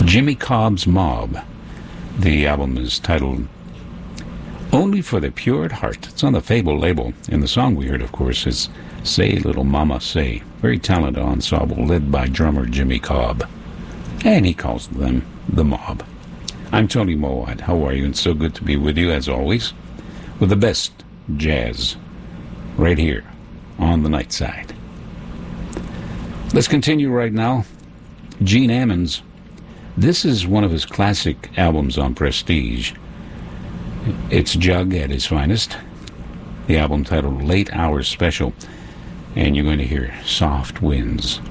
Jimmy Cobb's Mob. The album is titled Only for the Pure at Heart. It's on the Fable label, and the song we heard, of course, is Say Little Mama Say. Very talented ensemble led by drummer Jimmy Cobb, and he calls them the Mob. I'm Tony Mowat. How are you? It's so good to be with you, as always, with the best jazz right here on the night side. Let's continue right now. Gene Ammons. This is one of his classic albums on Prestige. It's Jug at his finest. The album titled Late Hours Special. And you're going to hear Soft Winds.